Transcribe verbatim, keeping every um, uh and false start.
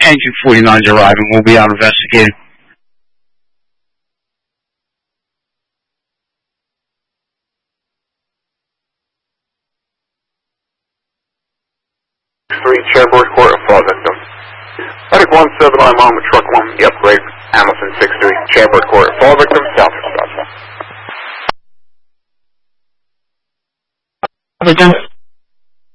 Engine forty-nine is arriving. We'll be out investigating. Three Chairboard Court of fall victim. Medic one seven, I'm on with truck one, the upgrade, Hamilton six three, Chairboard Court, fall victim, south of Scottsdale. Victim.